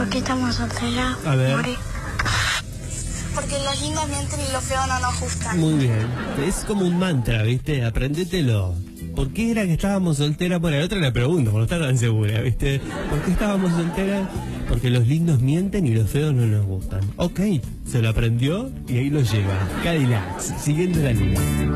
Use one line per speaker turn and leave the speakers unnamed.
¿Por qué estamos solteras?
A ver.
Porque los lindos mienten y los feos no nos gustan.
Muy bien. Es como un mantra, ¿viste? Aprendételo. ¿Por qué era que estábamos solteras? Bueno, la otra la pregunto, no está tan segura, ¿viste? ¿Por qué estábamos solteras? Porque los lindos mienten y los feos no nos gustan. Ok, se lo aprendió y ahí lo lleva. Cadillacs, siguiendo la línea.